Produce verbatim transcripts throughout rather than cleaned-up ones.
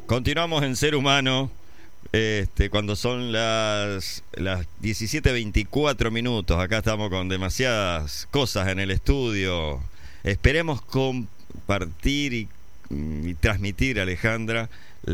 Continuamos en Ser Humano, este, cuando son las, las diecisiete veinticuatro minutos. Acá estamos con demasiadas cosas en el estudio. Esperemos compartir y, y transmitir, Alejandra,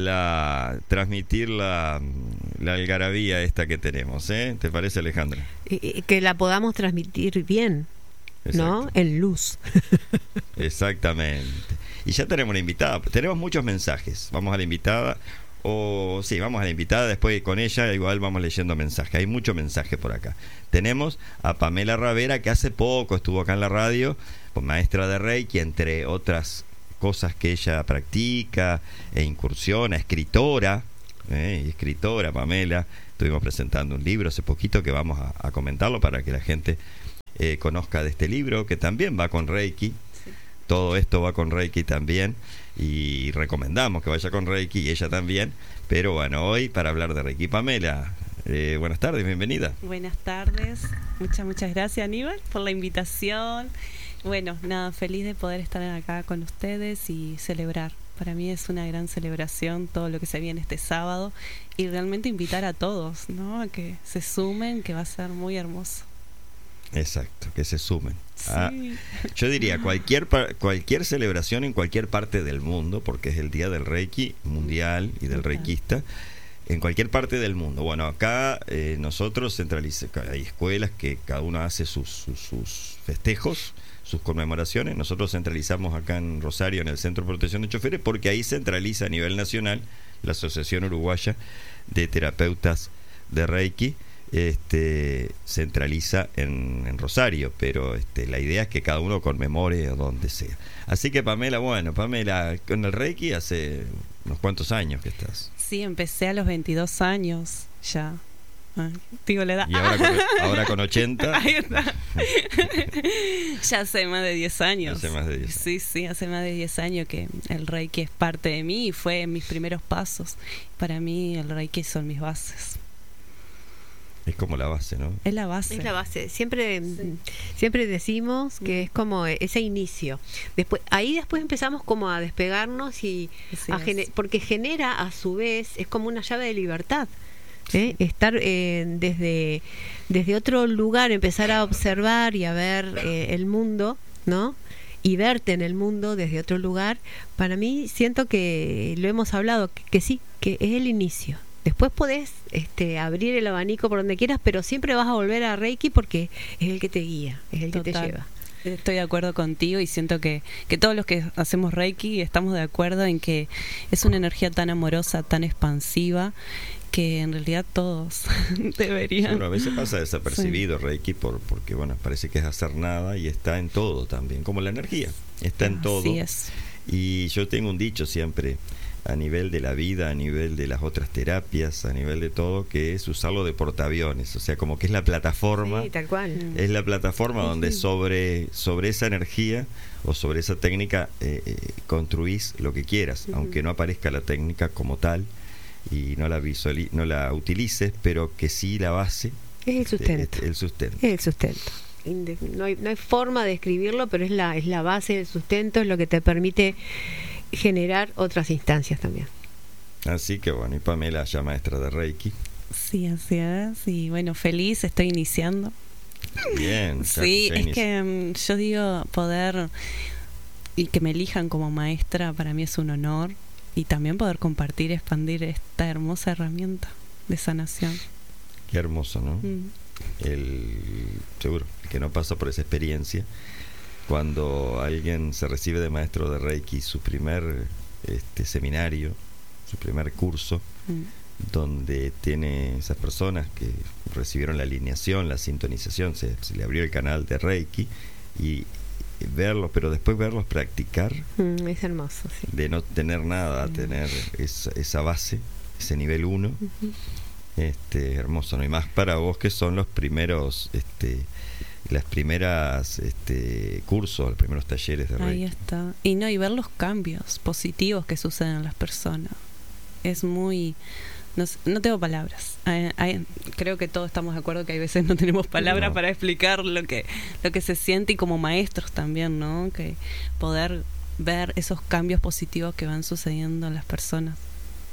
la transmitir la, la algarabía esta que tenemos, ¿eh? ¿Te parece, Alejandra? Y, que la podamos transmitir bien, ¿no? En luz. Exactamente. Y ya tenemos una invitada. Tenemos muchos mensajes. Vamos a la invitada. O sí, vamos a la invitada. Después con ella igual vamos leyendo mensajes. Hay mucho mensaje por acá. Tenemos a Pamela Ravera, que hace poco estuvo acá en la radio, maestra de Reiki, entre otras cosas que ella practica e incursiona, escritora, ¿eh? escritora Pamela. Estuvimos presentando un libro hace poquito que vamos a, a comentarlo para que la gente eh, conozca de este libro, que también va con Reiki. Todo esto va con Reiki también y recomendamos que vaya con Reiki y ella también. Pero bueno, hoy para hablar de Reiki, Pamela, eh, buenas tardes, bienvenida. Buenas tardes, muchas, muchas gracias, Aníbal, por la invitación. Bueno, nada, feliz de poder estar acá con ustedes y celebrar. Para mí es una gran celebración todo lo que se viene este sábado y realmente invitar a todos, ¿no? A que se sumen, que va a ser muy hermoso. Exacto, que se sumen. Sí. Ah, yo diría cualquier cualquier celebración en cualquier parte del mundo, porque es el día del Reiki mundial y del reikista, en cualquier parte del mundo. Bueno, acá eh, nosotros centralizamos, hay escuelas que cada uno hace sus, sus, sus festejos, sus conmemoraciones. Nosotros centralizamos acá en Rosario, en el Centro de Protección de Choferes, porque ahí centraliza a nivel nacional la Asociación Uruguaya de Terapeutas de Reiki. Este, centraliza en, en Rosario, pero este, la idea es que cada uno conmemore donde sea. Así que Pamela, bueno, Pamela, con el Reiki hace unos cuantos años que estás. Sí, empecé a los veintidós años ya. Ah, digo la edad. Y ahora con, ahora con ochenta. Ahí está. Ya hace más de diez años. Hace más de diez años. Sí, sí, hace más de diez años que el Reiki es parte de mí y fue mis primeros pasos. Para mí el Reiki son mis bases. Es como la base, ¿no? Es la base. Es la base. Siempre, sí. siempre decimos que es como ese inicio. Después, ahí después empezamos como a despegarnos y a gener- porque genera a su vez, es como una llave de libertad. ¿eh? Sí. Estar eh, desde, desde otro lugar, empezar a observar y a ver eh, el mundo, ¿no? Y verte en el mundo desde otro lugar. Para mí siento que lo hemos hablado, que, que sí, que es el inicio. Después podés este, abrir el abanico por donde quieras, pero siempre vas a volver a Reiki porque es el que te guía, es el Total. que te lleva. Estoy de acuerdo contigo y siento que, que todos los que hacemos Reiki estamos de acuerdo en que es una energía tan amorosa, tan expansiva, que en realidad todos deberían. Bueno, a veces pasa desapercibido sí. Reiki por, porque bueno, parece que es hacer nada y está en todo también, como la energía, está en todo. Así es. Y yo tengo un dicho siempre, a nivel de la vida, a nivel de las otras terapias, a nivel de todo, que es usarlo de portaaviones, o sea, como que es la plataforma, sí, tal cual. Es la plataforma sí, donde sí. sobre sobre esa energía o sobre esa técnica eh, eh, construís lo que quieras, uh-huh. aunque no aparezca la técnica como tal y no la visuali- no la utilices, pero que sí la base es el sustento. Es el sustento. Es el sustento. No hay, no hay forma de describirlo, pero es la, es la base del sustento, es lo que te permite generar otras instancias también. Así que bueno, y Pamela ya maestra de Reiki. Sí, así es. Y bueno, feliz, estoy iniciando. Bien. Sí, es que um, yo digo, poder y que me elijan como maestra para mí es un honor. Y también poder compartir, expandir esta hermosa herramienta de sanación. Qué hermoso, ¿no? Mm. El, seguro, el que no pasa por esa experiencia, cuando alguien se recibe de maestro de Reiki, su primer este, seminario, su primer curso, mm. donde tiene esas personas que recibieron la alineación, la sintonización, se, se le abrió el canal de Reiki y verlos, pero después verlos practicar mm, es hermoso, sí. De no tener nada, mm. tener esa, esa base, ese nivel uno, uh-huh. este, hermoso, ¿no? Y más para vos que son los primeros este, las primeras este, cursos, los primeros talleres de Reiki. Ahí está. Y no, y ver los cambios positivos que suceden en las personas es muy... No, no tengo palabras. Hay, hay, creo que todos estamos de acuerdo que hay veces no tenemos palabras no. para explicar lo que lo que se siente, y como maestros también, ¿no? Que poder ver esos cambios positivos que van sucediendo en las personas.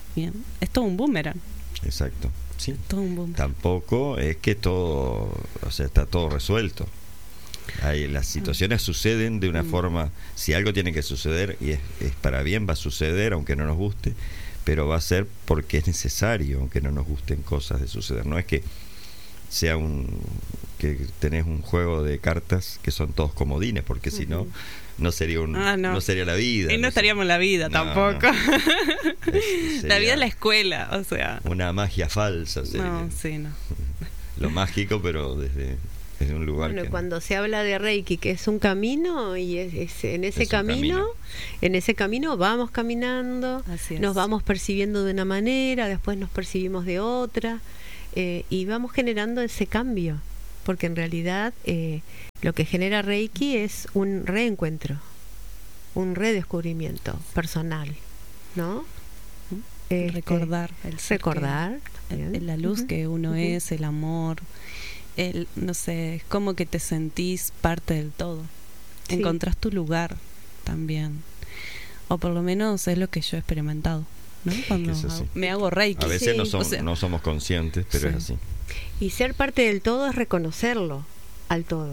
Bien. Es todo un boomerang. Exacto. Sí. Todo un boomerang. Tampoco es que todo, o sea, está todo resuelto. Hay, las situaciones suceden de una Mm. forma, si algo tiene que suceder y es, es para bien, va a suceder aunque no nos guste, pero va a ser porque es necesario, aunque no nos gusten cosas de suceder. No es que sea un que tenés un juego de cartas que son todos comodines, porque si no, no sería un Ah, no. no sería la vida. Y no sé. estaríamos en la vida No, tampoco. no. Es- La vida sería es la escuela, o sea. una magia falsa sería. No, sí, no. Lo mágico, pero desde, desde un lugar Bueno, que no. cuando se habla de Reiki, que es un camino, y es, es- en ese Es un camino, camino. en ese camino vamos caminando, Así es. nos vamos percibiendo de una manera, después nos percibimos de otra, eh, y vamos generando ese cambio, porque en realidad eh, lo que genera Reiki es un reencuentro, un redescubrimiento personal, ¿no? Este, Recordar el ser recordar, que- bien. el- la luz Ujú, que uno ujú. es, el amor, el, no sé, es como que te sentís parte del todo. Sí. Encontrás tu lugar también. O por lo menos es lo que yo he experimentado, ¿no? Cuando Es así. hago- me hago Reiki. A veces Sí, no, son- o sea- no somos conscientes, pero Sí. es así. Y ser parte del todo es reconocerlo al todo.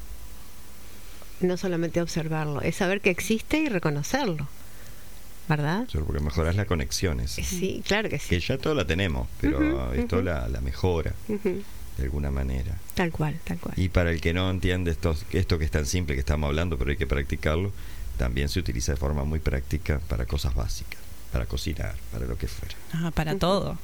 No solamente observarlo, es saber que existe y reconocerlo. ¿Verdad? Solo porque mejoras las conexiones. Sí, claro que Que sí. ya todo la tenemos, pero Ujú, esto ujú. la, la mejora Ujú. de alguna manera. Tal cual, tal cual. Y para el que no entiende esto, esto que es tan simple que estamos hablando, pero hay que practicarlo, también se utiliza de forma muy práctica para cosas básicas, para cocinar, para lo que fuera. Ah, para Ujú. todo.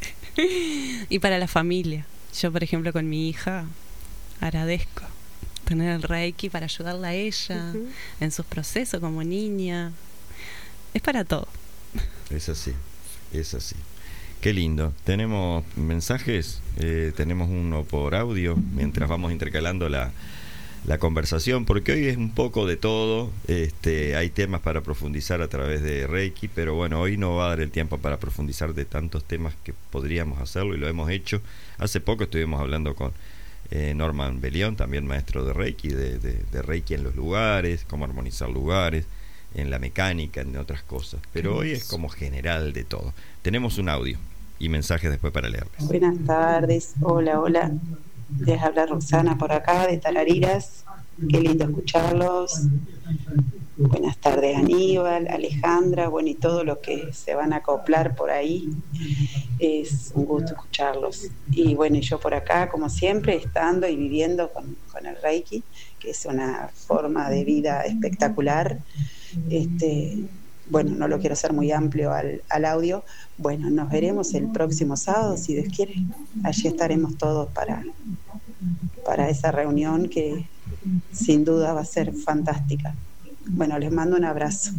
Y para la familia. Yo, por ejemplo, con mi hija agradezco tener el Reiki para ayudarla a ella Ujú. en sus procesos como niña. Es para todo. Es así, es así. Qué lindo. Tenemos mensajes, eh, tenemos uno por audio, mientras vamos intercalando la, la conversación, porque hoy es un poco de todo. Este, hay temas para profundizar a través de Reiki, pero bueno, hoy no va a dar el tiempo para profundizar de tantos temas que podríamos hacerlo y lo hemos hecho. Hace poco estuvimos hablando con eh, Norman Bellion, también maestro de Reiki, de, de, de Reiki en los lugares, cómo armonizar lugares, en la mecánica, en otras cosas. Pero hoy es como general de todo. Tenemos un audio y mensajes después para leerles. Buenas tardes, hola, hola. Les habla Roxana por acá de Tarariras. Qué lindo escucharlos. Buenas tardes, Aníbal, Alejandra, bueno, y todos los que se van a acoplar por ahí. Es un gusto escucharlos. Y bueno, y yo por acá, como siempre, estando y viviendo con, con el Reiki, que es una forma de vida espectacular. Este, bueno, no lo quiero hacer muy amplio al, al audio. Bueno, nos veremos el próximo sábado, si Dios quiere. Allí estaremos todos para, para esa reunión que sin duda va a ser fantástica. Bueno, les mando un abrazo.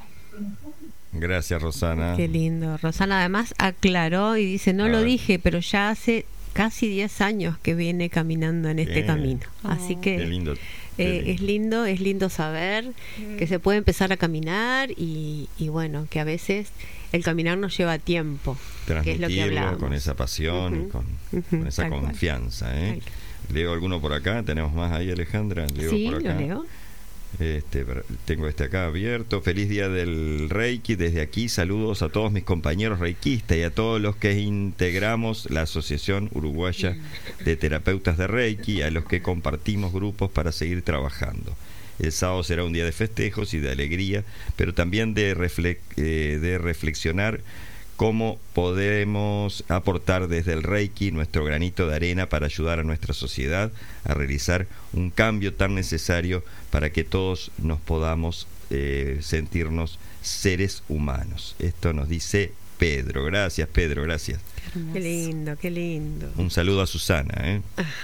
Gracias, Rosana. Qué lindo. Rosana además aclaró y dice, no A lo ver. dije, pero ya hace casi diez años que viene caminando en este Bien. camino. Así Oh. que Qué lindo. Qué eh, lindo. es lindo, es lindo saber que se puede empezar a caminar y, y bueno, que a veces el caminar nos lleva tiempo, que es lo que Transmitirlo hablamos. con esa pasión y Ujú, con, ujú, con esa tal cual. confianza. ¿eh? Tal Leo alguno por acá, tenemos más ahí, Alejandra. Leo Sí, por lo acá. leo. Este, tengo este acá abierto. Feliz día del Reiki. Desde aquí saludos a todos mis compañeros reikistas y a todos los que integramos la Asociación Uruguaya de Terapeutas de Reiki, a los que compartimos grupos para seguir trabajando. El sábado será un día de festejos y de alegría, pero también de, refle eh, de reflexionar cómo podemos aportar desde el Reiki nuestro granito de arena para ayudar a nuestra sociedad a realizar un cambio tan necesario para que todos nos podamos eh, sentirnos seres humanos. Esto nos dice Pedro. Gracias, Pedro, gracias. Qué lindo, qué lindo. Un saludo a Susana. ¿eh?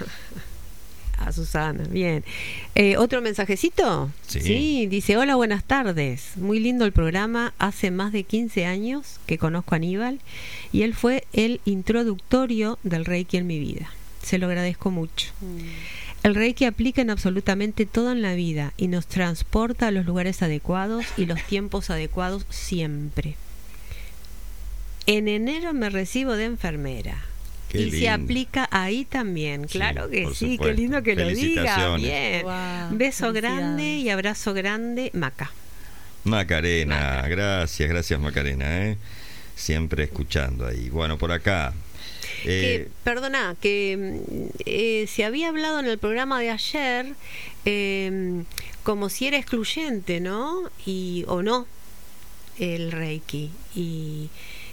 A Susana, bien. Eh, ¿Otro mensajecito? Sí. Dice, hola, buenas tardes. Muy lindo el programa. Hace más de quince años que conozco a Aníbal y él fue el introductorio del Reiki en mi vida. Se lo agradezco mucho. El Reiki aplica en absolutamente todo en la vida y nos transporta a los lugares adecuados y los tiempos adecuados siempre. En enero me recibo de enfermera. Qué y se lindo. aplica ahí también, Sí, claro que por sí, qué supuesto. lindo que lo diga. Felicitaciones. Bien. Wow, Beso felicidades. grande y abrazo grande, Maca. Macarena, Maca. gracias, gracias Macarena. ¿eh? siempre escuchando ahí. Bueno, por acá. Eh, que, perdona, que eh, se había hablado en el programa de ayer eh, como si era excluyente, ¿no? Y o no el Reiki. Y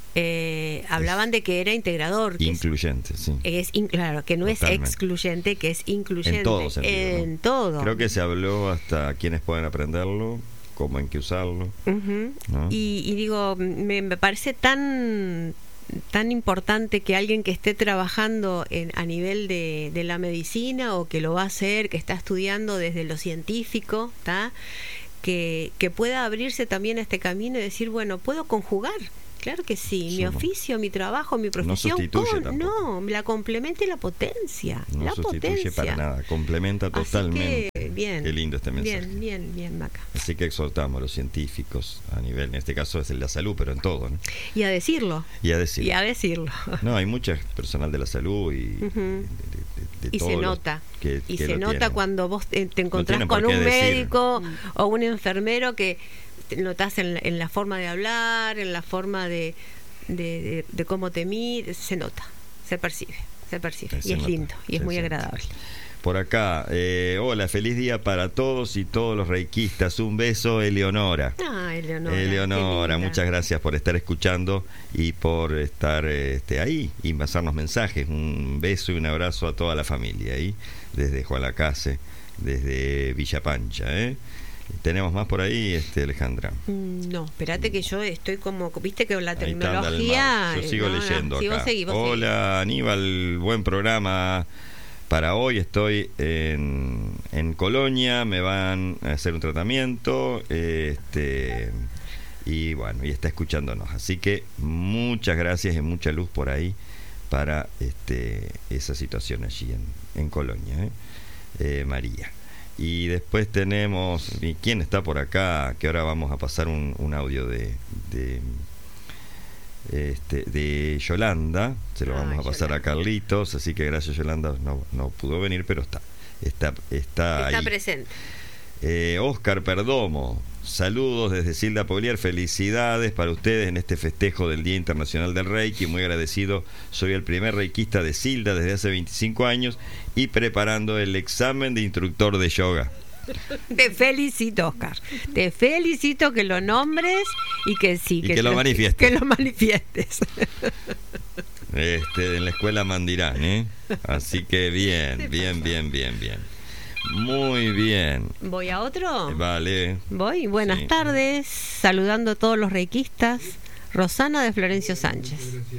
eh, hablaban de que era integrador. Que incluyente, es, sí. Es in, claro, que no Totalmente. Es excluyente, que es incluyente. En todo sentido, En ¿no? todo. Creo que se habló hasta quienes pueden aprenderlo, cómo en qué usarlo. Uh-huh. ¿No? Y, y digo, me, me parece tan... tan importante que alguien que esté trabajando en, a nivel de, de la medicina o que lo va a hacer, que está estudiando desde lo científico, ¿tá? Que, que pueda abrirse también a este camino y decir, bueno, puedo conjugar. Claro que sí, sí, mi oficio, mi trabajo, mi profesión, no, con, no la complementa y la potencia. No la sustituye potencia. para nada, complementa totalmente. Así que, bien, qué lindo este mensaje. Bien, bien, bien, Maca. Así que exhortamos a los científicos a nivel, en este caso es el de la salud, pero en todo, ¿no? Y a decirlo. Y a decirlo. Y a decirlo. No, hay mucha personal de la salud y uh-huh. de, de, de, de y se nota. Que, y que se nota tienen. Cuando vos te, te encontrás no con un decir. médico mm. o un enfermero que notás en, en la forma de hablar, en la forma de De, de, de cómo te mires, se nota, se percibe, se percibe, se y es nota, lindo, y es muy siente. Agradable. Por acá, eh, hola, feliz día para todos y todos los reikistas, un beso, Eleonora. Ah, Eleonora. Eleonora, muchas gracias por estar escuchando y por estar este, ahí y pasarnos mensajes, un beso y un abrazo a toda la familia ahí, desde Juan Lacase, desde Villa Pancha, ¿eh? ¿Tenemos más por ahí, este, Alejandra? No, espérate que yo estoy como, viste que la tecnología... Yo sigo no, leyendo no, sí, acá. Vos seguí, vos Hola, seguí. Aníbal, buen programa para hoy. Estoy en, en Colonia, me van a hacer un tratamiento, este y bueno, y está escuchándonos. Así que muchas gracias y mucha luz por ahí para este esa situación allí en, en Colonia, ¿eh? Eh, María. Y después tenemos, ¿y quién está por acá? Que ahora vamos a pasar un, un audio de, de, este, de Yolanda. Se lo ah, vamos a pasar Yolanda. A Carlitos. Así que gracias, Yolanda. No, no pudo venir, pero está. Está, está, está ahí. presente. Eh, Oscar Perdomo. Saludos desde Silda Pogliar, felicidades para ustedes en este festejo del Día Internacional del Reiki, muy agradecido, soy el primer reikista de Silda desde hace veinticinco años y preparando el examen de instructor de yoga. Te felicito, Oscar, te felicito que lo nombres y que sí, y que, que lo, lo manifiestes. Que lo manifiestes. Este, en la escuela Mandirán, ¿eh? Así que bien, bien, bien, bien, bien. Muy bien. ¿Voy a otro? Vale. Voy. Buenas sí. tardes. Saludando a todos los reikistas. Rosana de Florencio Sánchez.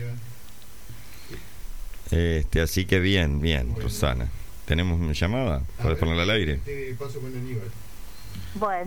Este, así que bien, bien, bueno. Rosana. ¿Tenemos una llamada? ¿Puedes ponerla al aire? Te paso con Aníbal. Bueno.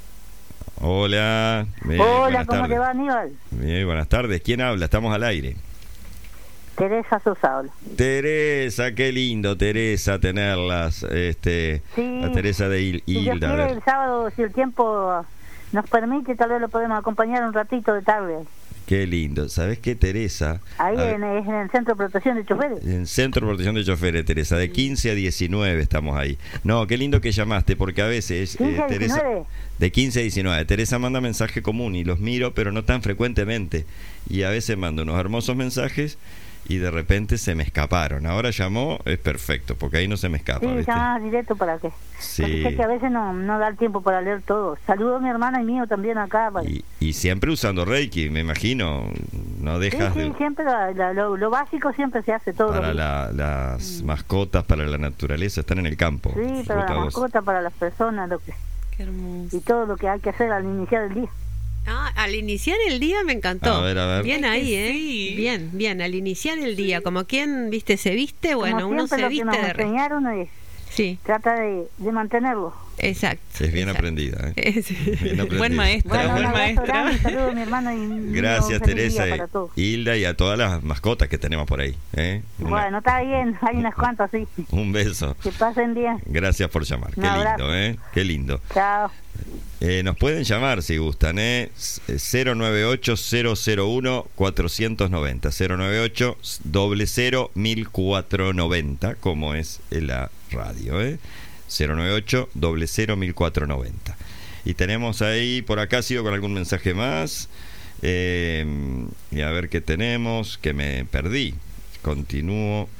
Hola. Bien, Hola, ¿cómo tardes. Te va, Aníbal? Bien, buenas tardes. ¿Quién habla? Estamos al aire. Teresa Sosa habla. Teresa, qué lindo, Teresa, tenerlas. Este, sí, a Teresa de Il- si Hilda. Quiere, el sábado, si el tiempo nos permite, tal vez lo podemos acompañar un ratito de tarde. Qué lindo. ¿Sabés qué, Teresa? Ahí en, en el Centro de Protección de Choferes. En el Centro de Protección de Choferes, Teresa. De quince a diecinueve estamos ahí. No, qué lindo que llamaste, porque a veces... ¿quince a eh, Teresa, diecinueve? De quince a diecinueve. Teresa manda mensaje común y los miro, pero no tan frecuentemente. Y a veces manda unos hermosos mensajes y de repente se me escaparon. Ahora llamó, es perfecto, porque ahí no se me escapa. Sí, llama directo para qué. Sí. Porque sé que a veces no, no da el tiempo para leer todo. Saludo a mi hermana y mío también acá. Para... Y, y siempre usando Reiki, me imagino. No dejas sí, sí, de... siempre la, la, lo, lo básico siempre se hace todo. Para la, las mm. mascotas, para la naturaleza, están en el campo. Sí, para las mascotas, para las personas, lo que... Qué hermoso. Y todo lo que hay que hacer al iniciar el día. Ah, al iniciar el día me encantó. A ver, a ver. Bien ahí, ¿eh? Sí. Bien, bien, al iniciar el día, como quien, viste, se viste, bueno, como uno se lo viste que nos de enseñaron es, sí. Trata de, de mantenerlo. Exacto. Es bien exacto. aprendida, ¿eh? Es... Bien aprendida. Buen maestra, bueno, buen maestra. Saludos a mi hermano y gracias, Teresa, Hilda y a todas las mascotas que tenemos por ahí, ¿eh? Una... Bueno, está bien, hay unas cuantas, sí. Un beso. Que pasen bien. Gracias por llamar. Un Qué abrazo. lindo, ¿eh? Qué lindo. Chao. Eh, nos pueden llamar si gustan, ¿eh? cero nueve ocho, cero cero uno, cuatro nueve cero, cero nueve ocho, cero cero, mil cuatrocientos noventa, como es en la radio, ¿eh? cero nueve ocho, cero cero, mil cuatrocientos noventa. Y tenemos ahí, por acá, sigo con algún mensaje más. Eh, y a ver qué tenemos, que me perdí. Continúo.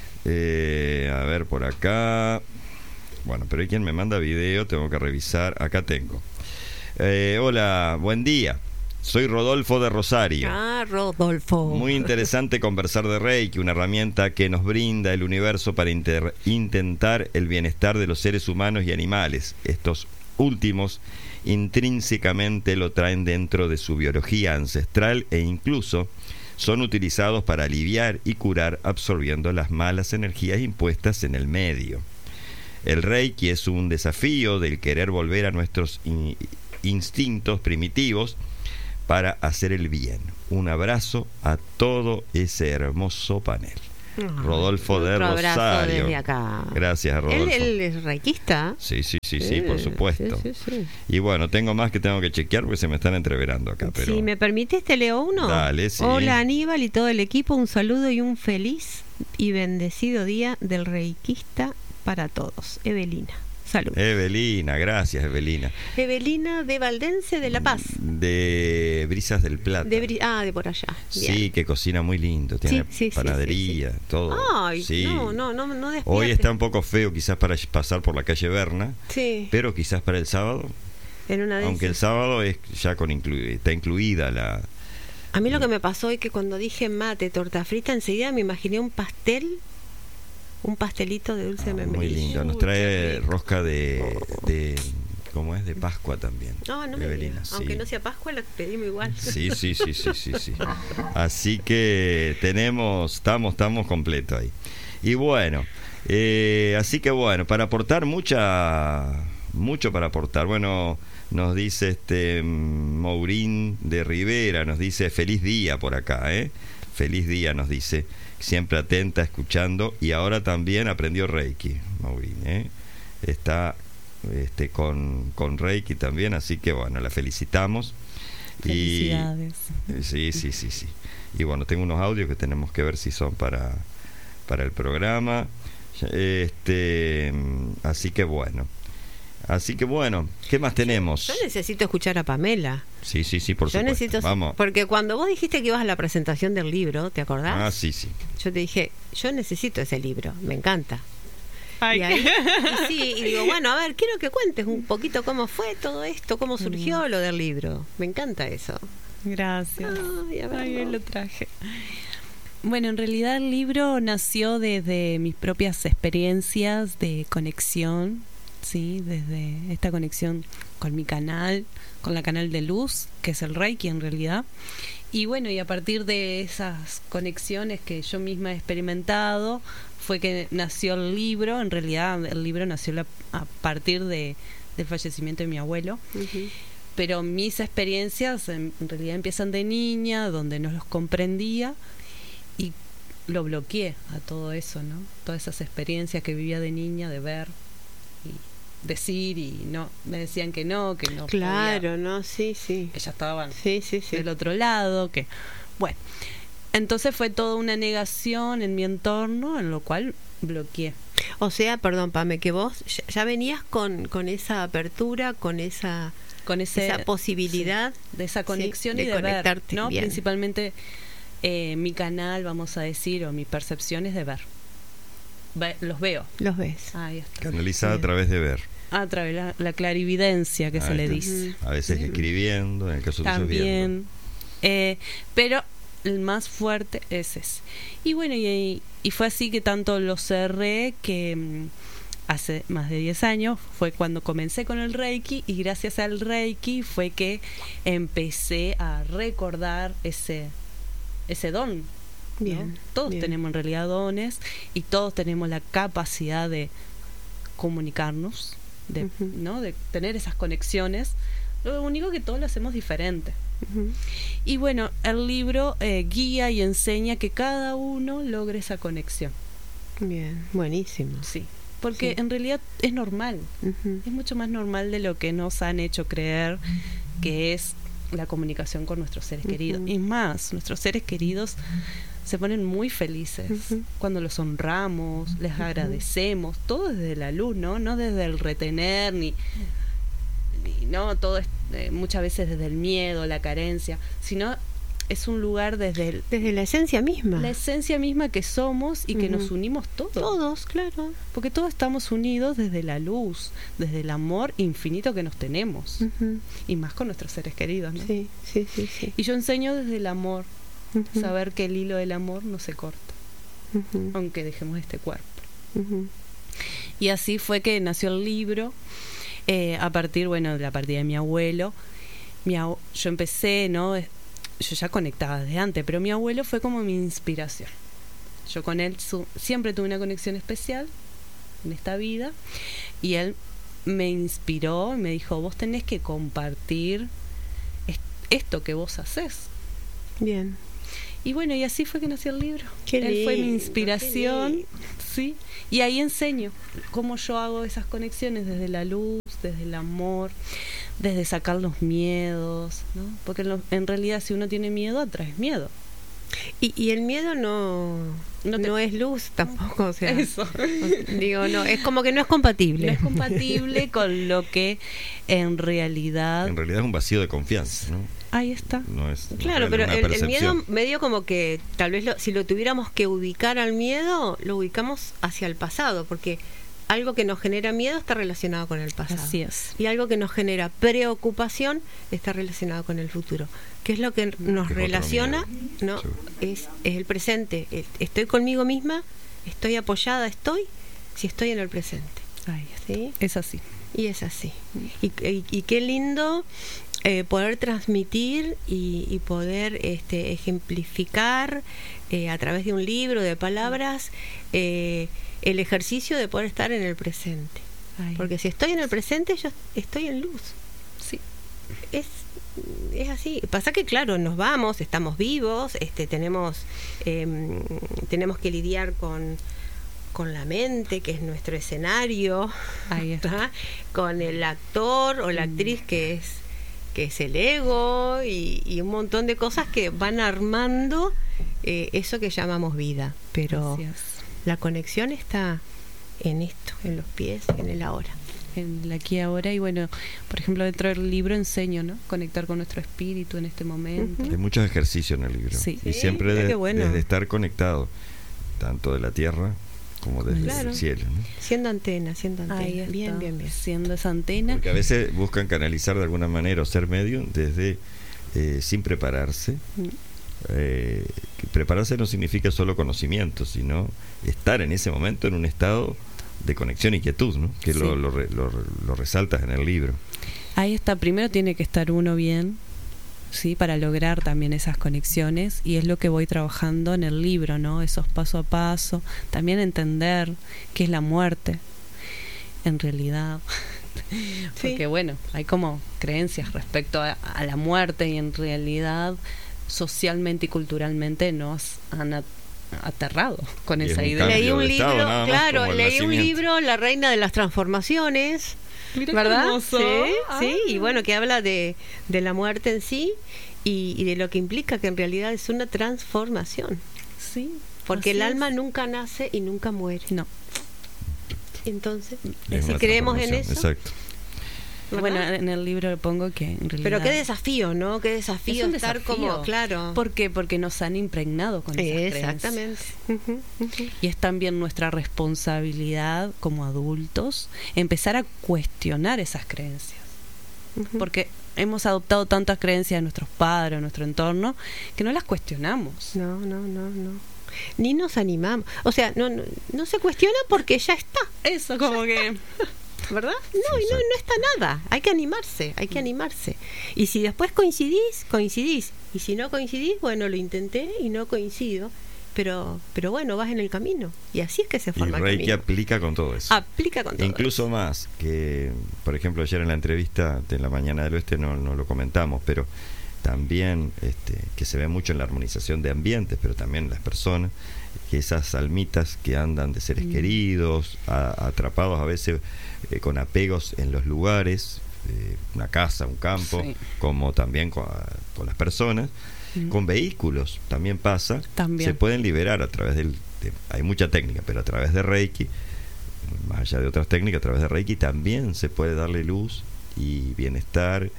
Eh, a ver por acá. Bueno, pero hay quien me manda video, tengo que revisar. Acá tengo. Eh, hola, buen día. Soy Rodolfo de Rosario. Ah, Rodolfo. Muy interesante conversar de Reiki, una herramienta que nos brinda el universo para inter- intentar el bienestar de los seres humanos y animales. Estos últimos intrínsecamente lo traen dentro de su biología ancestral e incluso son utilizados para aliviar y curar absorbiendo las malas energías impuestas en el medio. El Reiki es un desafío del querer volver a nuestros in- instintos primitivos para hacer el bien. Un abrazo a todo ese hermoso panel. Ah, Rodolfo de otro abrazo Rosario. desde acá. Gracias, ¿Él, Rodolfo. él es reikista? Sí, sí, sí, sí, por supuesto. Sí, sí, sí. Y bueno, tengo más que tengo que chequear porque se me están entreverando acá. Pero... Si me permitís, te leo uno. Dale, sí. Hola Aníbal y todo el equipo, un saludo y un feliz y bendecido día del reikista para todos. Evelina. Salud. Evelina, gracias, Evelina. Evelina de Valdense de La Paz. De Brisas del Plata. De Bri- ah, de por allá. Bien. Sí, que cocina muy lindo. Tiene Sí, sí, sí, panadería, sí, sí. todo. Ay, Sí. no, no, no, no despierte. Hoy está un poco feo quizás para pasar por la calle Berna, Sí, pero quizás para el sábado, en una de aunque el esas. sábado es ya con inclu- está incluida la... A mí lo que me pasó es que cuando dije mate, torta frita, enseguida me imaginé un pastel, un pastelito de dulce de Ah, membrillo. muy lindo. Nos Uy, trae qué rico. rosca de, de ¿cómo es? De Pascua también. No, no me Evelina, digas. sí. Aunque no sea Pascua, la pedimos igual. Sí, sí, sí, sí, sí, sí. Así que tenemos, estamos, estamos completos ahí. Y bueno, eh, así que bueno, para aportar mucha, mucho para aportar. Bueno, nos dice este Maurín de Rivera, nos dice feliz día por acá, ¿eh? Feliz día nos dice, siempre atenta, escuchando, y ahora también aprendió Reiki, Maurín, ¿eh? Está este con, con Reiki también, así que bueno, la felicitamos. Felicidades. Y, sí, sí, sí, sí. Y bueno, tengo unos audios que tenemos que ver si son para, para el programa. Este, así que bueno. Así que bueno, ¿qué más tenemos? Yo necesito escuchar a Pamela. Sí, sí, sí, por Yo supuesto. necesito, Vamos. porque cuando vos dijiste que ibas a la presentación del libro, ¿te acordás? Ah, sí, sí. Yo te dije, yo necesito ese libro, me encanta. Ay, Y ahí, y sí, y digo, bueno, a ver, quiero que cuentes un poquito cómo fue todo esto, cómo surgió lo del libro. Me encanta eso. gracias. Ay, a ver, Ay, bien no. lo traje. Bueno, en realidad el libro nació desde mis propias experiencias de conexión, sí, desde esta conexión con mi canal, con la canal de luz, que es el Reiki en realidad. Y bueno, y a partir de esas conexiones que yo misma he experimentado, fue que nació el libro. En realidad el libro nació la, a partir de, del fallecimiento de mi abuelo. Ujú. Pero mis experiencias en, en realidad empiezan de niña, donde no los comprendía y lo bloqueé a todo eso, ¿no? Todas esas experiencias que vivía de niña, de ver y decir, y no me decían que no, que no Claro, podía, ¿no? Sí, sí. que ya estaban Sí, sí, sí. del otro lado, que bueno, entonces fue toda una negación en mi entorno, en lo cual bloqueé. O sea, perdón, Pame, que vos ya, ya venías con, con esa apertura, con esa, Con ese, esa posibilidad. sí, de esa conexión de y de ver, conectarte, ¿no? bien. Principalmente eh, mi canal, vamos a decir, o mi percepción es de ver. Ve- los veo. Los ves. Ahí está. Canalizada a Bien. través de ver. A través de la, la clarividencia que Ah, se le está. dice. A veces escribiendo, en el caso tuyo viendo. También. Eh, pero el más fuerte es ese. Y bueno, y, y fue así que tanto lo cerré que mm, hace más de diez años fue cuando comencé con el Reiki, y gracias al Reiki fue que empecé a recordar ese, ese don. ¿no? Bien. Todos bien. tenemos en realidad dones y todos tenemos la capacidad de comunicarnos, de, Ujú. ¿no? de tener esas conexiones. Lo único que todos lo hacemos diferente. Ujú. Y bueno, el libro eh, guía y enseña que cada uno logre esa conexión. Bien, buenísimo. Sí. Porque Sí. en realidad es normal. Ujú. Es mucho más normal de lo que nos han hecho creer que es la comunicación con nuestros seres Ujú. queridos. Y más, nuestros seres queridos se ponen muy felices Ujú. cuando los honramos, les agradecemos, todo desde la luz, ¿no? No desde el retener, ni, ni no todo es eh, muchas veces desde el miedo, la carencia, sino es un lugar desde el, desde la esencia misma. La esencia misma que somos y que uh-huh. nos unimos todos. Todos, claro. Porque todos estamos unidos desde la luz, desde el amor infinito que nos tenemos. Uh-huh. Y más con nuestros seres queridos, ¿no? Sí, sí, sí, sí. Y yo enseño desde el amor, uh-huh. saber que el hilo del amor no se corta, uh-huh. aunque dejemos este cuerpo. Uh-huh. Y así fue que nació el libro, eh, a partir, bueno, de la partida de mi abuelo. Mi ab- yo empecé, ¿no? Yo ya conectaba desde antes, pero mi abuelo fue como mi inspiración. Yo con él su- siempre tuve una conexión especial en esta vida, y él me inspiró y me dijo, vos tenés que compartir est- esto que vos hacés. Bien. Y bueno, y así fue que nació el libro. Qué él lindo, fue mi inspiración, sí. Y ahí enseño cómo yo hago esas conexiones desde la luz, desde el amor, desde sacar los miedos, ¿no? Porque en, lo, en realidad si uno tiene miedo, atraes miedo. Y, y el miedo no no, te... no es luz tampoco, o sea, eso. Digo, no, es como que no es compatible. No es compatible con lo que en realidad... En realidad es un vacío de confianza, ¿no? Ahí está. No es, claro, no pero es el, el miedo medio como que tal vez lo, si lo tuviéramos que ubicar al miedo, lo ubicamos hacia el pasado, porque algo que nos genera miedo está relacionado con el pasado. Así es. Y algo que nos genera preocupación está relacionado con el futuro. ¿Qué es lo que nos ¿Qué relaciona? No, sí. es, es el presente. Estoy conmigo misma, estoy apoyada, estoy, si estoy en el presente. Ahí está. ¿Sí? Es así. Y es así. Y, y, y qué lindo eh, poder transmitir y, y poder este, ejemplificar eh, a través de un libro, de palabras, eh, el ejercicio de poder estar en el presente. Ay. Porque si estoy en el presente, yo estoy en luz. Sí. Es, es así. Pasa que, claro, nos vamos, estamos vivos, este, tenemos, eh, tenemos que lidiar con, con la mente, que es nuestro escenario. Ahí está. Con el actor o la actriz, que es, que es el ego, y, y un montón de cosas que van armando eh, eso que llamamos vida. Pero la conexión está en esto, en los pies, en el ahora. En el aquí y ahora. Y bueno, por ejemplo, dentro del libro enseño, ¿no? Conectar con nuestro espíritu en este momento. Uh-huh. Hay muchos ejercicios en el libro. Sí. Y sí, siempre de, bueno. desde estar conectado, tanto de la tierra como desde claro. el cielo, ¿no? Siendo antena, siendo antena. Ahí está. Bien, bien, bien. Siendo esa antena. Porque a veces buscan canalizar de alguna manera o ser medio desde eh, sin prepararse. Mm. Eh, que prepararse no significa solo conocimiento, sino estar en ese momento en un estado de conexión y quietud, ¿no? Que sí. lo, lo, lo, lo resaltas en el libro. Ahí está. Primero tiene que estar uno bien, sí, para lograr también esas conexiones, y es lo que voy trabajando en el libro, ¿no? Esos paso a paso, también entender qué es la muerte en realidad. Porque sí. bueno, hay como creencias respecto a, a la muerte, y en realidad socialmente y culturalmente nos han at- aterrado con y esa un idea. Leí un libro, estado, claro, leí un libro, La Reina de las Transformaciones. Mira, ¿verdad? Hermoso. Sí, ah. sí, y bueno, que habla de, de la muerte en sí y, y de lo que implica que en realidad es una transformación. Sí. Porque el es. alma nunca nace y nunca muere. No. Entonces, es si creemos en eso. Exacto. ¿verdad? Bueno, en el libro lo pongo que en realidad... Pero qué desafío, ¿no? Qué desafío es un estar desafío. como, claro. ¿Por qué? Porque nos han impregnado con esas Exactamente. creencias. Uh-huh, uh-huh. Y es también nuestra responsabilidad como adultos empezar a cuestionar esas creencias. Uh-huh. Porque hemos adoptado tantas creencias de nuestros padres, de nuestro entorno, que no las cuestionamos. No, no, no, no. Ni nos animamos. O sea, no, no, no se cuestiona porque ya está. Eso, como que... ¿verdad? No, y no, no está nada. Hay que animarse, hay que animarse. Y si después coincidís, coincidís. Y si no coincidís, bueno, lo intenté y no coincido. Pero pero bueno, vas en el camino. Y así es que se forma y el Reiki camino. aplica con todo eso. Aplica con todo Incluso eso. más, que por ejemplo ayer en la entrevista de la Mañana del Oeste no, no lo comentamos, pero también este, que se ve mucho en la armonización de ambientes, pero también en las personas, que esas almitas que andan de seres mm. queridos, a, atrapados a veces eh, con apegos en los lugares, eh, una casa, un campo, sí. como también con, con las personas, mm. con vehículos también pasa, también. Se pueden liberar a través del, de, hay mucha técnica, pero a través de Reiki, más allá de otras técnicas, a través de Reiki también se puede darle luz y bienestar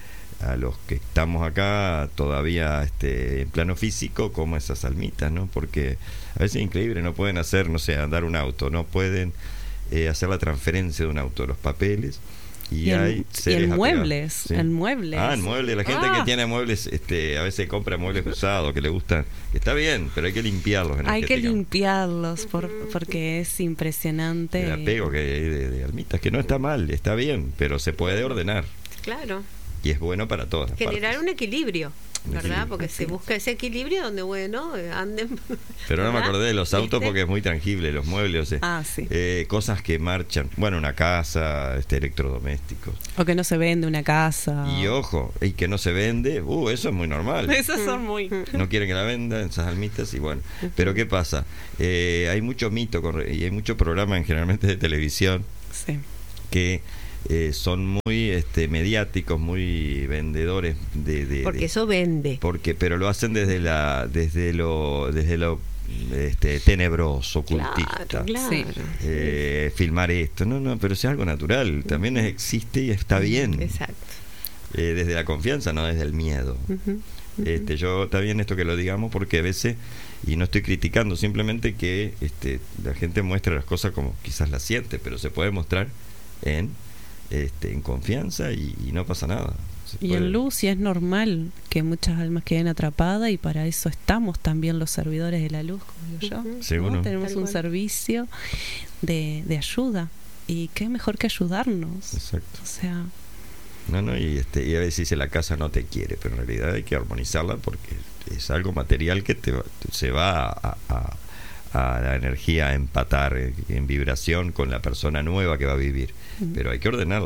a los que estamos acá todavía este, en plano físico, como esas almitas, ¿no? Porque a veces es increíble, no pueden hacer, no sé, andar un auto, no pueden eh, hacer la transferencia de un auto, los papeles. Y, y hay en, seres y en apegados, muebles, ¿sí? en muebles. Ah, en muebles. La gente ah. que tiene muebles, este, a veces compra muebles usados que le gustan. Está bien, pero hay que limpiarlos. Hay que limpiarlos por, porque es impresionante. El apego que hay de, de almitas, que no está mal, está bien, pero se puede ordenar. Claro. Y es bueno para todas las generar partes. un equilibrio. Un ¿Verdad? equilibrio. Porque se busca ese equilibrio donde, bueno, anden. Pero no me ¿verdad? acordé de los autos ¿Viste? porque es muy tangible, los muebles, o sea, Ah, sí. eh, cosas que marchan. Bueno, una casa, este electrodomésticos. O que no se vende una casa. Y ojo, y que no se vende, uh, eso es muy normal. Esas son muy... No quieren que la vendan, esas almitas, y bueno. Pero ¿qué pasa? Eh, hay mucho mito con- y hay mucho programa en, generalmente de televisión Sí. que eh, son muy este, mediáticos, muy vendedores de, de- Porque de- eso vende. porque pero lo hacen desde la desde lo desde lo este, tenebroso, ocultista. Claro, claro. Sí. Eh, filmar esto, no, no, pero es algo natural, también es- existe y está bien. Exacto. Eh, desde la confianza, no desde el miedo. Ujú, ujú. Este, yo está bien esto que lo digamos porque a veces, y no estoy criticando, simplemente que este, la gente muestra las cosas como quizás las siente, pero se puede mostrar en este, en confianza y, y no pasa nada. Se Y puede- en luz, y es normal que muchas almas queden atrapadas, y para eso estamos también los servidores de la luz, como digo yo. Ujú. ¿no? Seguro. Tenemos Tal un cual. servicio de, de ayuda, y qué mejor que ayudarnos. Exacto. O sea, No, no, y, este, y a veces dice la casa no te quiere, pero en realidad hay que armonizarla porque es algo material que te, va- se va a, a- a la energía a empatar eh, en vibración con la persona nueva que va a vivir. Ujú. Pero hay que ordenarla.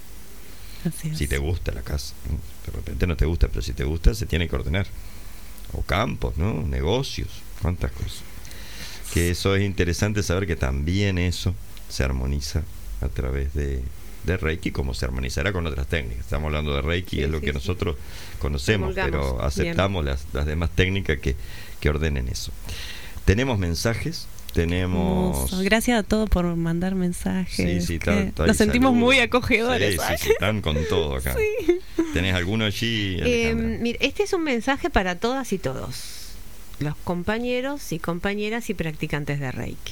así es. Si te gusta la casa, ¿no? De repente no te gusta, pero si te gusta se tiene que ordenar. O campos, ¿no? Negocios, cuántas cosas. Que eso es interesante saber que también eso se armoniza a través de, de Reiki, como se armonizará con otras técnicas. Estamos hablando de Reiki, Sí, es lo sí, que sí. nosotros conocemos, Promulgamos. pero aceptamos las, las demás técnicas que, que ordenen eso. Tenemos mensajes, tenemos... Hermoso. Gracias a todos por mandar mensajes. Sí, sí, que está- está ahí, nos sentimos saludos. muy acogedores. Sí, sí, ¿sabes? sí, están con todo acá. ¿Tenés alguno allí, Eh, Alejandra? mira, este es un mensaje para todas y todos, los compañeros y compañeras y practicantes de Reiki.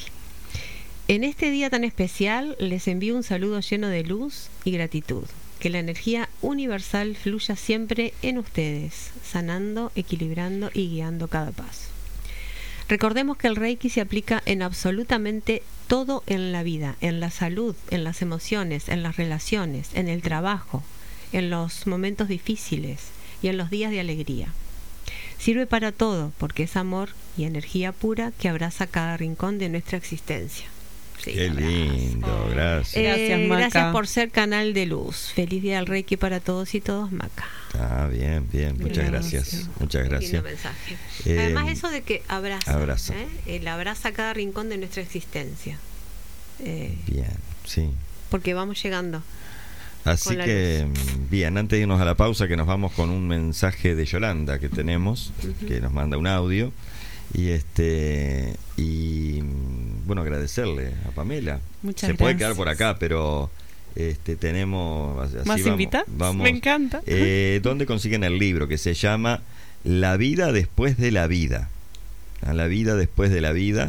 En este día tan especial les envío un saludo lleno de luz y gratitud. Que la energía universal fluya siempre en ustedes, sanando, equilibrando y guiando cada paso. Recordemos que el Reiki se aplica en absolutamente todo en la vida, en la salud, en las emociones, en las relaciones, en el trabajo, en los momentos difíciles y en los días de alegría. Sirve para todo porque es amor y energía pura que abraza cada rincón de nuestra existencia. Sí, Qué abrazo. lindo, gracias. Eh, Gracias, Maca. gracias por ser canal de luz. Feliz día del Reiki para todos y todos, Maca. Ah, bien, bien, muchas Gracias. gracias. Muchas Lindo gracias. mensaje. Eh, Además, eso de que abraza, abraza. ¿eh? El abraza cada rincón de nuestra existencia. Eh, Bien, sí. porque vamos llegando. Así Con la que, mm, bien, antes de irnos a la pausa, que nos vamos con un mensaje de Yolanda que tenemos, Ujú. que nos manda un audio. Y este y mm, bueno, agradecerle a Pamela. Muchas Se puede gracias. quedar por acá, pero este tenemos así ¿Más vamos, invitados? vamos. Me encanta. Eh, ¿Dónde consiguen el libro? Que se llama La vida después de la vida. A la vida después de la vida.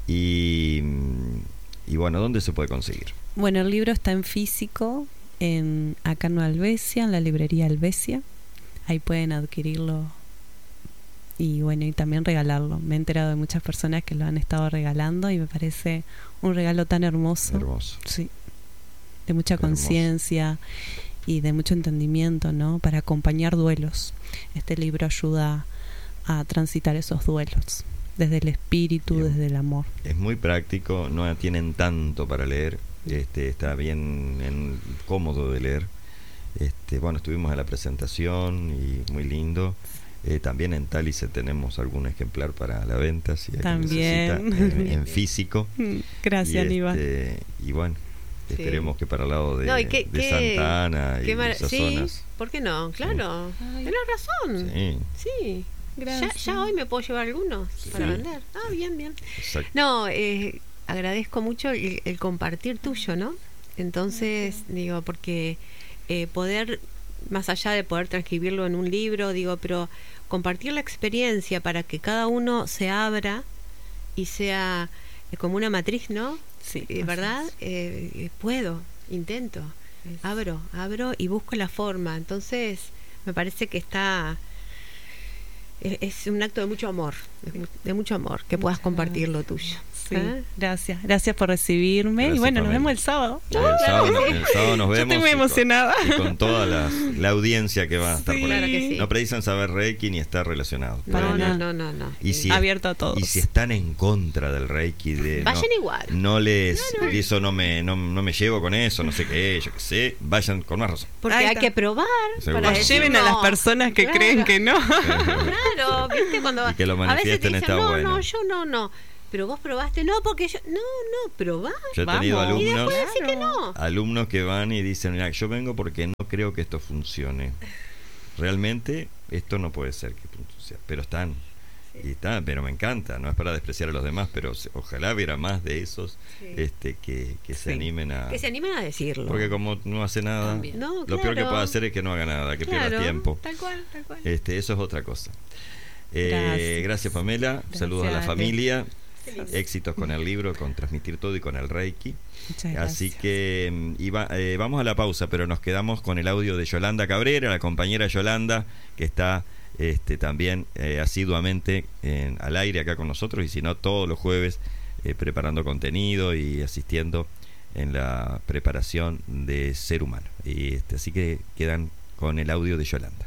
Y, y bueno, ¿dónde se puede conseguir? Bueno, el libro está en físico, en acá en Albesia, en la librería Albesia. Ahí pueden adquirirlo y bueno, y también regalarlo. Me he enterado de muchas personas que lo han estado regalando y me parece un regalo tan hermoso. Hermoso. Sí. De mucha Hermoso. conciencia y de mucho entendimiento, ¿no? Para acompañar duelos. Este libro ayuda a transitar esos duelos desde el espíritu, Bien. desde el amor. Es muy práctico, no tienen tanto para leer. Este, está bien en- cómodo de leer. Este, bueno, estuvimos en la presentación y muy lindo. Eh, también en Tálice tenemos algún ejemplar para la venta, si alguien También. necesita, en, en físico. Gracias, y, Aníbal. este, y bueno, Sí. esperemos que para el lado de, No, y qué- de qué- Santa Ana y Qué mar- esas sí, zonas. ¿por qué no? Claro, Ay. tenés razón. Sí, Sí. Ya, Gracias. ya hoy me puedo llevar algunos Sí. para vender. Ah, bien, bien. exacto. No, eh, agradezco mucho el, el compartir tuyo, ¿no? Entonces, digo, porque eh, poder más allá de poder transcribirlo en un libro, digo, pero compartir la experiencia para que cada uno se abra y sea eh, como una matriz, ¿no? Sí, Eh, ¿verdad? Eh, puedo, intento, Es- abro, abro y busco la forma. Entonces, me parece que está... Es, es un acto de mucho amor, de, mu- de mucho amor, que puedas Muchas compartir lo tuyo. Sí, ¿Eh? gracias, gracias por recibirme. Gracias, y bueno, nos Pamela. vemos el sábado. El sábado, nos- el sábado nos Yo vemos. estoy muy y con- emocionada. Y con toda la, la audiencia que va a estar Sí. por ahí. Claro que sí. No precisan saber Reiki ni estar relacionados. No, Para no, nada. no, no, no. Y si, Abierto a todos. y si están en contra del Reiki, de, Vayan no, igual. no les, de eso no me, no, no me llevo con eso, no sé qué, yo qué sé, vayan con más razón. Porque Ahí hay está. que probar. Seguro. Para O decir lleven a no. las personas que Claro. creen que no. Claro, ¿viste? Cuando Y que lo a veces te manifiesten dicen, está no, bueno. no, yo no, no. Pero vos probaste, no, porque yo, no, no, probá. Yo he Vamos. tenido Y Y alumnos, después decir que no. alumnos que van y dicen, mira, yo vengo porque no creo que esto funcione. Realmente esto no puede ser que funcione, pero están. Y está, pero me encanta, no es para despreciar a los demás, pero se- ojalá hubiera más de esos Sí. este que, que se Sí. animen a... Que se animen a decirlo. Porque como no hace nada, También. No, lo peor que claro. puede hacer es que no haga nada, que Claro, pierda tiempo. Tal cual, tal cual. Este, eso es otra cosa. Eh, gracias. Gracias. Pamela, Gracias, saludos a la Ale. familia, Qué lindo. éxitos con el libro, con transmitir todo y con el Reiki. Muchas gracias. Así que mm, y va- eh, vamos a la pausa, pero nos quedamos con el audio de Yolanda Cabrera, la compañera Yolanda, que está este, también eh, asiduamente en- al aire acá con nosotros, y si no, todos los jueves eh, preparando contenido y asistiendo en la preparación de Ser Humano. Y este, así que quedan con el audio de Yolanda.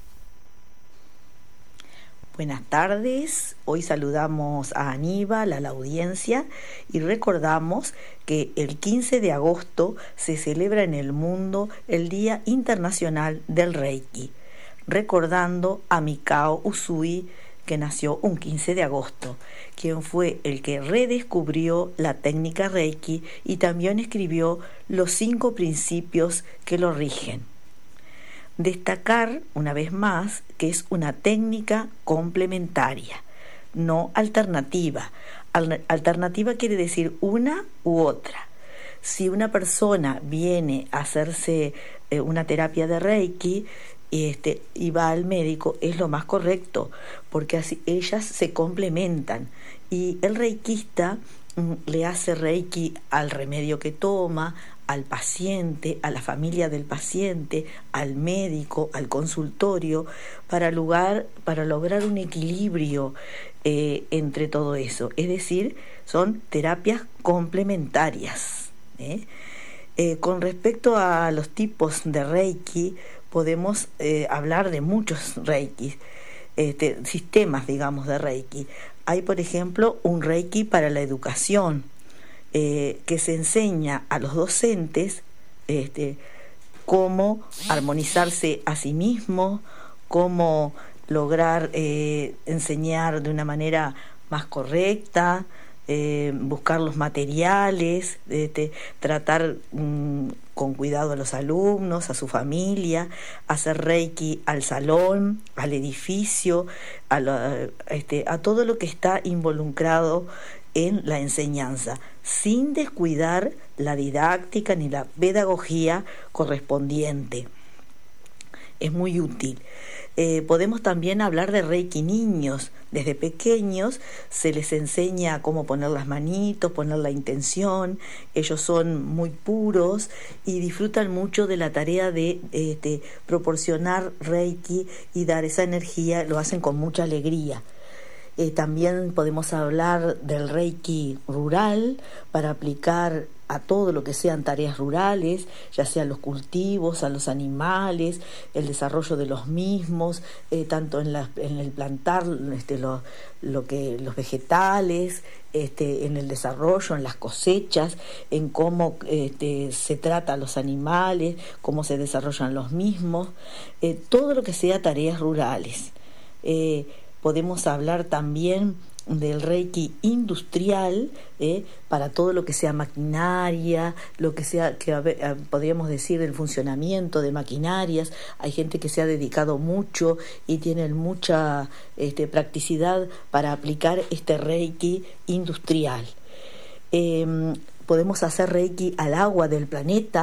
Buenas tardes, hoy saludamos a Aníbal, a la audiencia, y recordamos que el quince de agosto se celebra en el mundo el Día Internacional del Reiki, recordando a Mikao Usui, que nació un quince de agosto, quien fue el que redescubrió la técnica Reiki y también escribió los cinco principios que lo rigen. Destacar, una vez más, que es una técnica complementaria, no alternativa. Al- alternativa quiere decir una u otra. Si una persona viene a hacerse eh, una terapia de Reiki y, este, y va al médico, es lo más correcto, porque así ellas se complementan. Y el reikista mm, le hace Reiki al remedio que toma, al paciente, a la familia del paciente, al médico, al consultorio, para, lugar, para lograr un equilibrio eh, entre todo eso. Es decir, son terapias complementarias. ¿eh? Eh, con respecto a los tipos de Reiki, podemos eh, hablar de muchos Reiki, este, sistemas, digamos, de Reiki. Hay, por ejemplo, un Reiki para la educación, Eh, que se enseña a los docentes este, cómo armonizarse a sí mismos, cómo lograr eh, enseñar de una manera más correcta, eh, buscar los materiales, este, tratar mm, con cuidado a los alumnos, a su familia, hacer Reiki al salón, al edificio, a, la, este, a todo lo que está involucrado en la enseñanza, sin descuidar la didáctica ni la pedagogía correspondiente. Es muy útil. Eh, podemos también hablar de Reiki niños. Desde pequeños se les enseña cómo poner las manitos, poner la intención. Ellos son muy puros y disfrutan mucho de la tarea de este, proporcionar Reiki y dar esa energía. Lo hacen con mucha alegría. Eh, también podemos hablar del Reiki rural para aplicar a todo lo que sean tareas rurales, ya sea los cultivos, a los animales, el desarrollo de los mismos, eh, tanto en, la, en el plantar este, lo, lo que, los vegetales, este, en el desarrollo, en las cosechas, en cómo este, se trata a los animales, cómo se desarrollan los mismos, eh, todo lo que sea tareas rurales. Eh, Podemos hablar también del Reiki industrial, eh, para todo lo que sea maquinaria, lo que sea, que eh, podríamos decir, el funcionamiento de maquinarias. Hay gente que se ha dedicado mucho y tienen mucha este, practicidad para aplicar este Reiki industrial. Eh, podemos hacer Reiki al agua del planeta,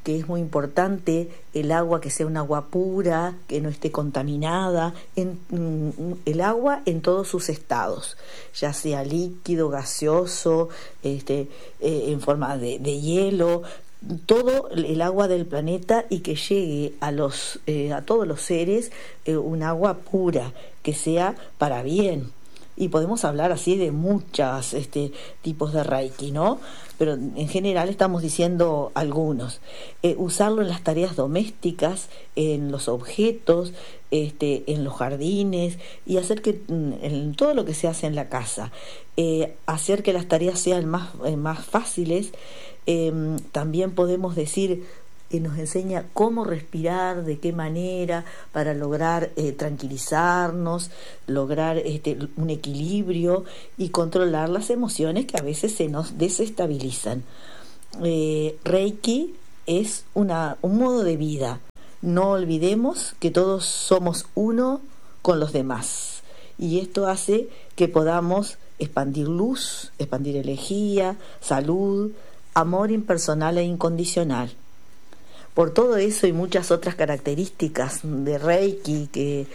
que es muy importante el agua que sea un agua pura, que no esté contaminada, en, el agua en todos sus estados, ya sea líquido, gaseoso, este, eh, en forma de, de hielo, todo el agua del planeta, y que llegue a los eh, a todos los seres eh, un agua pura, que sea para bien. Y podemos hablar así de muchos este, tipos de Reiki, ¿no? Pero en general estamos diciendo algunos. Eh, usarlo en las tareas domésticas, en los objetos, este, en los jardines, y hacer que en todo lo que se hace en la casa, eh, hacer que las tareas sean más, eh, más fáciles. Eh, también podemos decir, eh, nos enseña cómo respirar, de qué manera, para lograr eh, tranquilizarnos, lograr este, un equilibrio y controlar las emociones que a veces se nos desestabilizan. Eh, Reiki es una, un modo de vida. No olvidemos que todos somos uno con los demás, y esto hace que podamos expandir luz, expandir energía, salud, amor impersonal e incondicional. Por todo eso y muchas otras características de Reiki que